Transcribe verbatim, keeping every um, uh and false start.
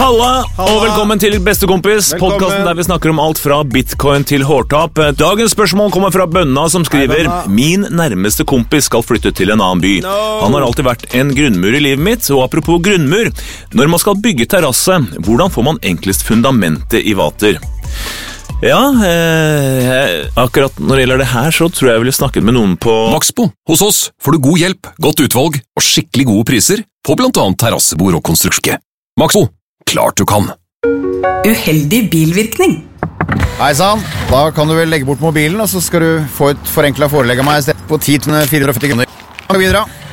Halla, og velkommen til Bestekompis, podcasten der vi snakker om alt fra bitcoin til hårtap. Dagens spørsmål kommer fra Bønna, som skriver: Min nærmeste kompis skal flytte til en annen by. Han har alltid vært en grunnmur i livet mitt, og apropos grunnmur, når man skal bygge terrasse, hvordan får man enklest fundamentet i vater? Ja, eh, akkurat når det gjelder det her, så tror jeg jeg ville snakket med noen på Maxbo. Hos oss får du god hjelp, godt utvalg og skikkelig gode priser på blant annet terrassebord og konstruksjon. Maxbo, klart du kan. Uheldig bilvirkning. Hei sann, da kan du vel legge bort mobilen, og så skal du få et forenklet forelegg av meg i stedet på ti til fire hundre og femti kroner. Kan du videre?